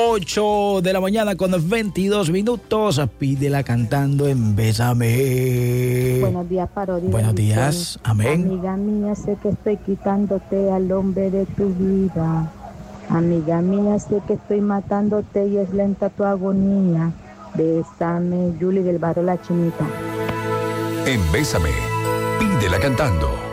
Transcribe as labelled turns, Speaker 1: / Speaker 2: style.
Speaker 1: 8 de la mañana con 22 minutos. Pídela cantando en Bésame.
Speaker 2: Buenos días, Parodia.
Speaker 1: Buenos días, amén.
Speaker 2: Amiga mía, sé que estoy quitándote al hombre de tu vida. Amiga mía, sé que estoy matándote y es lenta tu agonía. Bésame, Julie del barrio La Chinita.
Speaker 3: En Bésame, pídela cantando.